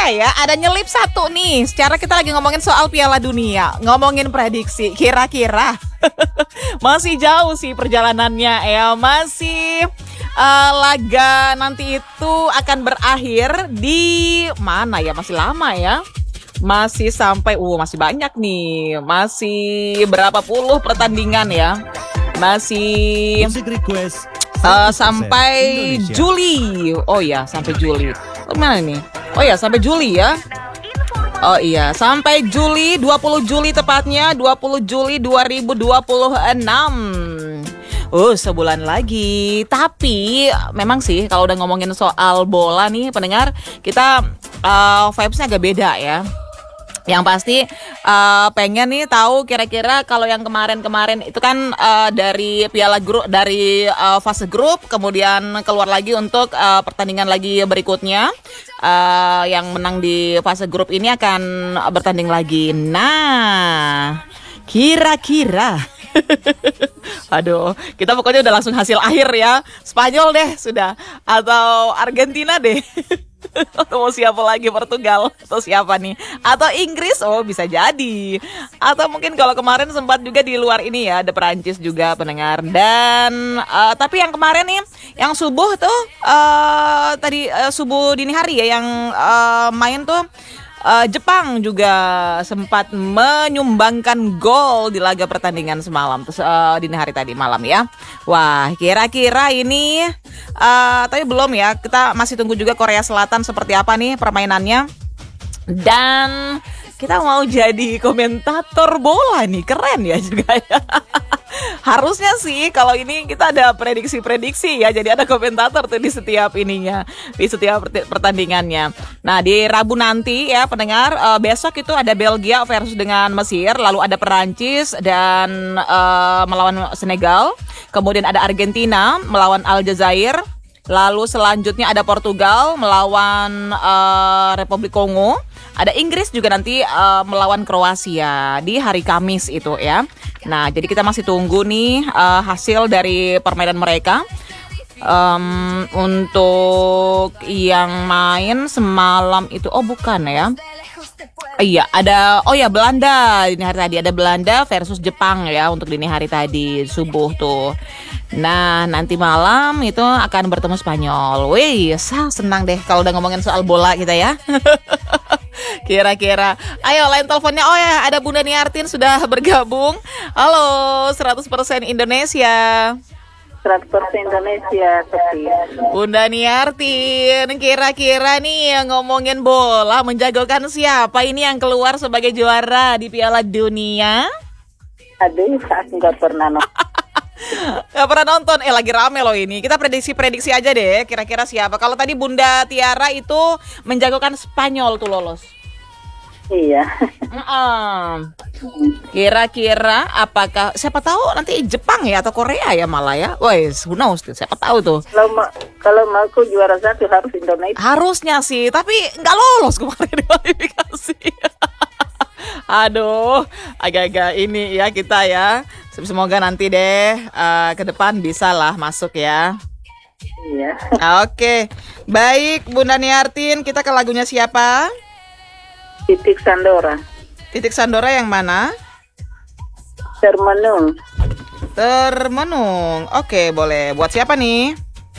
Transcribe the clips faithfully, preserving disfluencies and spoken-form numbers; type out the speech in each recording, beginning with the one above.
ya, ada nyelip satu nih. Secara kita lagi ngomongin soal Piala Dunia, ngomongin prediksi, kira-kira masih jauh sih perjalanannya ya. Masih uh, laga nanti itu akan berakhir di mana ya? Masih lama ya. Masih sampai, uh masih banyak nih. Masih berapa puluh pertandingan ya. Masih uh, sampai Juli. Oh ya, sampai Juli. Mana nih? Oh ya, sampai Juli ya. Oh iya, sampai Juli, dua puluh Juli tepatnya, dua puluh Juli dua ribu dua puluh enam. Uh, sebulan lagi. Tapi memang sih kalau udah ngomongin soal bola nih pendengar, kita uh, vibes-nya agak beda ya. Yang pasti uh, pengen nih tahu kira-kira kalau yang kemarin-kemarin itu kan uh, dari piala grup, dari uh, fase grup, kemudian keluar lagi untuk uh, pertandingan lagi berikutnya. Uh, yang menang di fase grup ini akan bertanding lagi. Nah, kira-kira aduh, kita pokoknya udah langsung hasil akhir ya. Spanyol deh sudah, atau Argentina deh. Atau mau siapa lagi, Portugal atau siapa nih, atau Inggris, oh bisa jadi. Atau mungkin kalau kemarin sempat juga di luar ini ya, ada Perancis juga pendengar. Dan uh, tapi yang kemarin nih, yang subuh tuh uh, tadi uh, subuh dini hari ya, yang uh, main tuh Uh, Jepang juga sempat menyumbangkan gol di laga pertandingan semalam, terus uh, dini hari tadi malam ya. Wah, kira-kira ini uh, tapi belum ya, kita masih tunggu juga Korea Selatan seperti apa nih permainannya. Dan kita mau jadi komentator bola nih, keren ya juga ya. Harusnya sih kalau ini kita ada prediksi-prediksi ya, jadi ada komentator tuh di setiap ininya, di setiap pertandingannya. Nah di Rabu nanti ya pendengar, uh, besok itu ada Belgia versus dengan Mesir, lalu ada Perancis dan uh, melawan Senegal, kemudian ada Argentina melawan Aljazair, lalu selanjutnya ada Portugal melawan uh, Republik Kongo. Ada Inggris juga nanti uh, melawan Kroasia di hari Kamis itu ya. Nah, jadi kita masih tunggu nih uh, hasil dari permainan mereka. Um, untuk yang main semalam itu, oh bukan ya. Iya, ada, oh ya Belanda dini hari tadi, ada Belanda versus Jepang ya untuk dini hari tadi subuh tuh. Nah, nanti malam itu akan bertemu Spanyol. Wih, senang deh kalau udah ngomongin soal bola kita ya. Kira-kira, ayo lain teleponnya. Oh ya, ada Bunda Niartin sudah bergabung. Halo, seratus persen Indonesia. seratus persen Indonesia. Bunda Niartin, kira-kira nih yang ngomongin bola, menjagokan siapa ini yang keluar sebagai juara di Piala Dunia? Aduh, aku nggak pernah nonton. Gak pernah nonton, eh lagi rame loh ini. Kita prediksi-prediksi aja deh, kira-kira siapa. Kalau tadi Bunda Tiara itu menjagokan Spanyol tuh lolos. Iya. Mm-mm. Kira-kira apakah, siapa tahu nanti Jepang ya atau Korea ya malah ya. Wes, who knows, siapa tahu tuh. Kalau ma- kalau mau aku juara satu harus Indonesia. Harusnya sih, tapi nggak lolos kemarin di kualifikasi. Aduh, agak-agak ini ya kita ya. Semoga nanti deh uh, ke depan bisa lah masuk ya. Iya. Oke, baik Bunda Niartin, kita ke lagunya siapa? Titik Sandora. Titik Sandora yang mana? Termenung. Termenung. Oke, boleh. Buat siapa nih?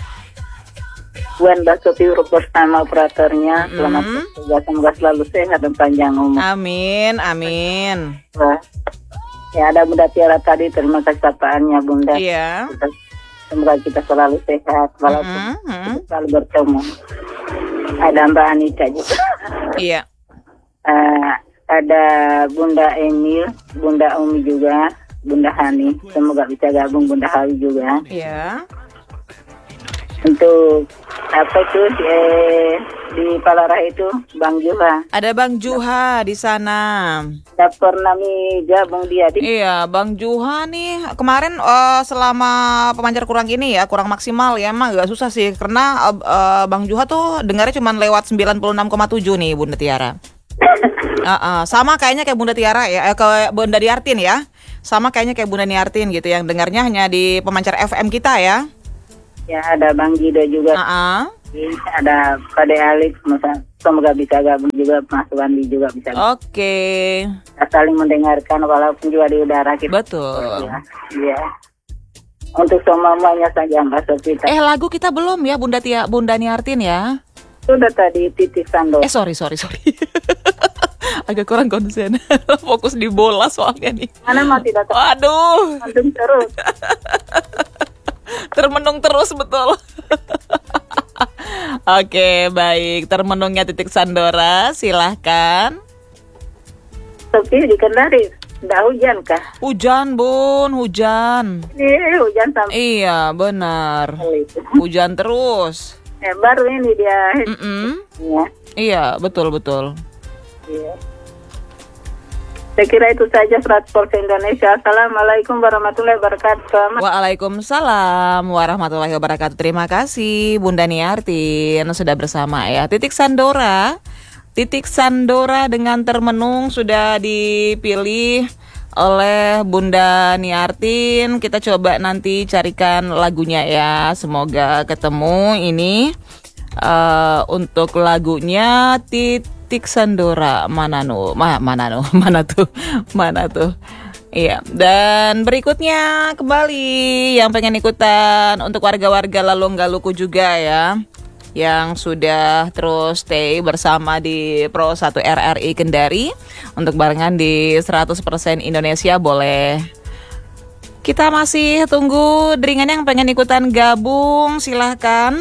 Wan Basuki Huruf bersama operatornya. Mm-hmm. Selamat bertugas, semoga selalu sehat dan panjang umur. Amin, amin. Wah. Ya, ada Bunda Tiara tadi, terima kasih sapaannya Bunda. Iya. Semoga kita selalu sehat, walaupun Mm-hmm. kita selalu bertemu. Ada Mbak Anita juga. Iya. Uh, ada Bunda Emil, Bunda Umi juga, Bunda Hani. Semoga bisa gabung Bunda Hawi juga. Iya. Untuk apa itu eh, di Palarah itu Bang Juha. Ada Bang Juha di sana. Tak pernah mi gabung dia di. Iya, Bang Juha nih kemarin uh, selama pemancar kurang ini ya, kurang maksimal ya, emang agak susah sih karena uh, uh, Bang Juha tuh dengarnya cuma lewat sembilan puluh enam koma tujuh nih Bunda Tiara. uh, uh, sama kayaknya kayak Bunda Tiara ya, eh, ke Bunda Niartin ya. Sama kayaknya kayak Bunda Niartin gitu yang dengarnya hanya di pemancar F M kita ya. Ya, ada Bang Gido juga. Uh-uh. Ada Pade Alex, masa semoga bisa gabung juga, Mas Wandi juga bisa. Oke. Kita saling mendengarkan walaupun juga di udara kita. Betul. Iya. Iya. Untuk semuanya saja Mbak Sofita. Eh lagu kita belum ya Bunda Tia, Bunda Niartin ya? Sudah tadi Titik Sando. Eh sorry sorry sorry. Agak kurang konsen. Fokus di bola soalnya nih. Mana mau tidak tahu. Aduh. Antum terus. Termenung terus betul. Oke baik, termenungnya Titik Sandora, silahkan. Tapi di Kendari tidak hujan kah? Hujan bun, hujan. Ini hujan sampai. Iya benar. Hujan terus. Eh, baru ini dia. Mm-mm. Ya. Iya betul betul. Iya. Saya kira itu saja seratus persen Indonesia. Assalamualaikum warahmatullahi wabarakatuh. Waalaikumsalam warahmatullahi wabarakatuh. Terima kasih Bunda Niartin sudah bersama ya. Titik Sandora, Titik Sandora dengan termenung sudah dipilih oleh Bunda Niartin. Kita coba nanti carikan lagunya ya. Semoga ketemu ini uh, untuk lagunya Titik Titik Sandora mana nu ma, mana nu mana tuh mana tuh iya. Dan berikutnya kembali yang pengen ikutan untuk warga-warga Lalong Galuku juga ya, yang sudah terus stay bersama di Pro satu R R I Kendari untuk barengan di seratus persen Indonesia boleh. Kita masih tunggu deringan yang pengen ikutan gabung, silahkan.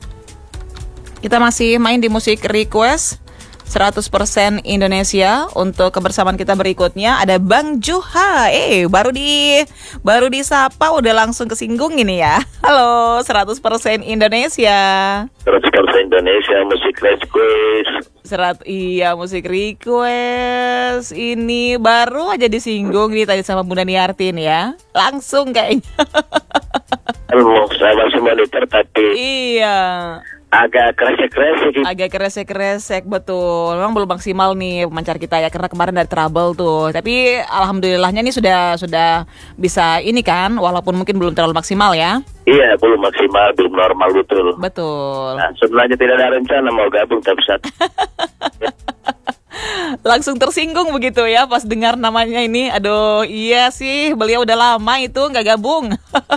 Kita masih main di musik request seratus persen Indonesia. Untuk kebersamaan kita berikutnya ada Bang Juha. Eh, baru di baru disapa udah langsung kesinggung ini ya. Halo, seratus persen Indonesia. seratus persen Indonesia musik request. Serat iya musik request. Ini baru aja disinggung nih tadi sama Bunda Niartin ya. Langsung kayaknya. Mau saya masih monitor tapi Iya. agak kresek-kresek. Agak kresek-kresek, betul. Memang belum maksimal nih pemancar kita ya, karena kemarin ada trouble tuh. Tapi alhamdulillahnya nih sudah sudah bisa ini kan, walaupun mungkin belum terlalu maksimal ya. Iya, belum maksimal, belum normal betul. Betul. Nah, sebenarnya tidak ada rencana mau gabung tapi saat Langsung tersinggung begitu ya pas dengar namanya ini. Aduh, iya sih, beliau udah lama itu nggak gabung.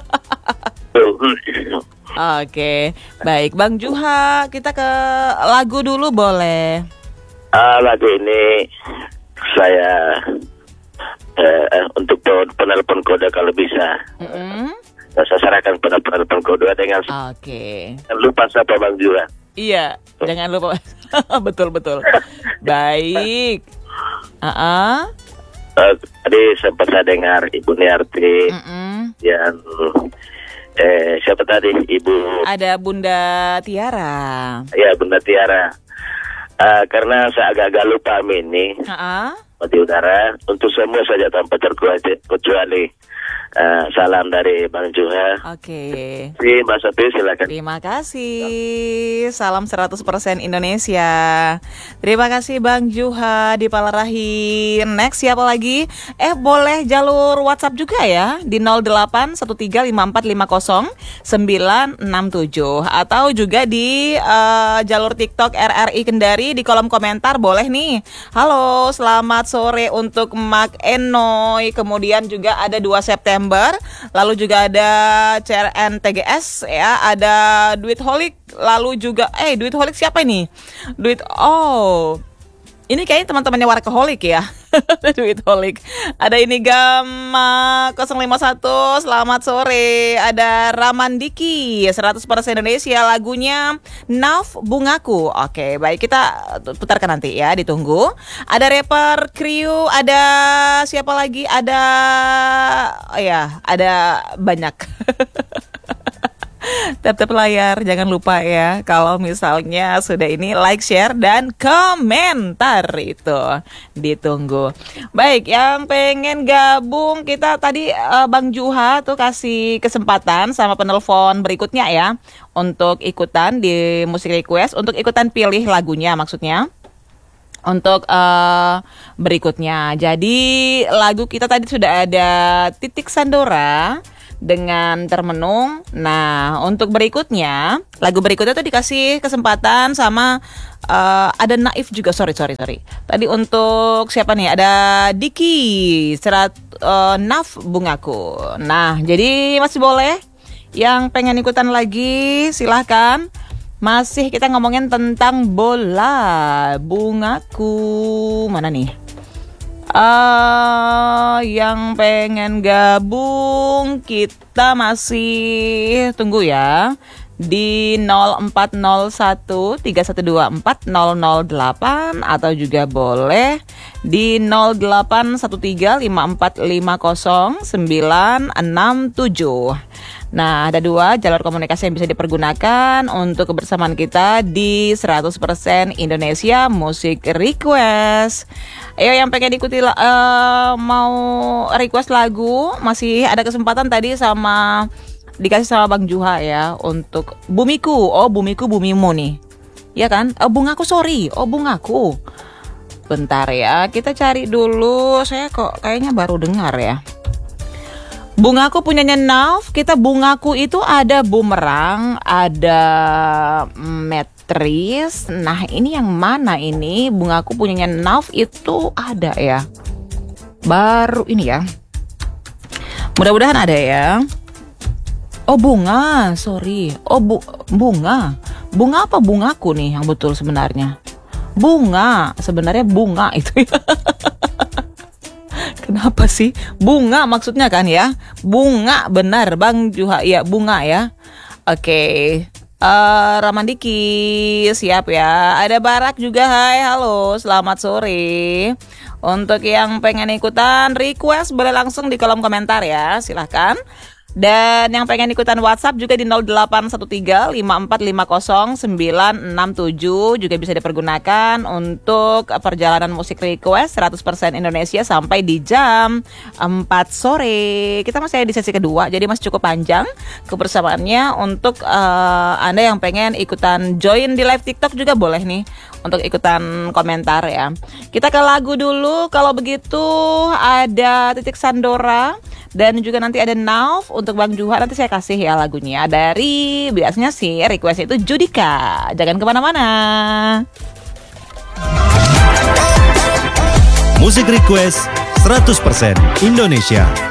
Oke, baik Bang Juha, kita ke lagu dulu boleh? Ah, lagu ini saya eh, untuk penelpon kode kalau bisa. Mm-hmm. Saya sarankan penelpon kode dengan Oke. lupa siapa Bang Juha. Iya, jangan lupa. betul betul. Baik. Uh-uh. Uh, tadi sempat saya dengar Ibu Niarti Mm-mm. yang eh siapa tadi Ibu? Ada Bunda Tiara. Ya Bunda Tiara. Uh, karena saya agak-agak lupa ini Uh-uh. di udara untuk semua saja tanpa terkecuali. Uh, salam dari Bang Juha. Oke. Si Mbak Sofi silakan. Terima kasih. Salam seratus persen Indonesia. Terima kasih Bang Juha di Palarahi. Next siapa lagi? Eh boleh jalur WhatsApp juga ya di nol delapan satu tiga lima empat lima nol sembilan enam tujuh atau juga di uh, jalur TikTok R R I Kendari di kolom komentar boleh nih. Halo, selamat sore untuk Mak Enoy. Kemudian juga ada dua September. Lalu juga ada C R N T G S ya, ada Duitholic, lalu juga eh Duitholic siapa ini? Duit oh. Ini kayaknya teman-temannya Workaholic ya. Duitholic. Ada ini Gamma nol lima satu, selamat sore. Ada Ramandiki seratus persen Indonesia, lagunya Naf Bungaku. Oke, baik kita putarkan nanti ya, ditunggu. Ada rapper Crew, ada siapa lagi? Ada oh ya, ada banyak. Tap-tap layar, jangan lupa ya kalau misalnya sudah ini like, share, dan komentar itu ditunggu. Baik, yang pengen gabung kita tadi uh, Bang Juha tuh kasih kesempatan sama penelpon berikutnya ya untuk ikutan di musik request, untuk ikutan pilih lagunya maksudnya. Untuk uh, berikutnya, jadi lagu kita tadi sudah ada Titik Sandora dengan termenung. Nah, untuk berikutnya, lagu berikutnya tuh dikasih kesempatan sama uh, ada Naif juga. Sorry, sorry, sorry. Tadi untuk siapa nih? Ada Diki, serat uh, Naf Bungaku. Nah, jadi masih boleh yang pengen ikutan lagi, silahkan. Masih kita ngomongin tentang bola. Bungaku mana nih? Uh, yang pengen gabung kita masih tunggu ya di nol empat nol satu tiga satu dua empat nol nol delapan atau juga boleh di nol delapan satu tiga lima empat lima nol sembilan enam tujuh. Nah, ada dua jalur komunikasi yang bisa dipergunakan untuk kebersamaan kita di seratus persen Indonesia Music Request. Ayo yang pengen ikuti uh, mau request lagu, masih ada kesempatan tadi sama dikasih sama Bang Juha ya untuk Bumiku. Oh, Bumiku Bumimu nih. Ya kan? Oh, Bungaku sorry. Oh, Bungaku. Bentar ya, kita cari dulu. Saya kok kayaknya baru dengar ya. Bungaku punyanya Naf. Kita Bungaku itu ada Bumerang, ada Metris. Nah, ini yang mana ini? Bungaku punyanya Naf itu ada ya. Baru ini ya. Mudah-mudahan ada ya. Oh, bunga, sorry. Oh, bu bunga. Bunga apa Bungaku nih yang betul sebenarnya? Bunga, sebenarnya bunga itu ya. Kenapa sih? Bunga maksudnya kan ya? Bunga, benar Bang Juha. Ya, bunga ya. Oke. Uh, Ramandiki siap ya. Ada Barak juga. Hai, halo. Selamat sore. Untuk yang pengen ikutan request boleh langsung di kolom komentar ya. Silahkan. Dan yang pengen ikutan WhatsApp juga di nol delapan satu tiga lima empat lima nol sembilan enam tujuh juga bisa dipergunakan untuk perjalanan musik request seratus persen Indonesia sampai di jam empat sore. Kita masih ada di sesi kedua, jadi masih cukup panjang kebersamaannya. Untuk uh, Anda yang pengen ikutan join di live TikTok juga boleh nih untuk ikutan komentar ya. Kita ke lagu dulu. Kalau begitu ada Titik Sandora dan juga nanti ada Nauf. Untuk Bang Juha nanti saya kasih ya lagunya dari biasanya sih request itu Judika. Jangan kemana-mana. Musik request seratus persen Indonesia.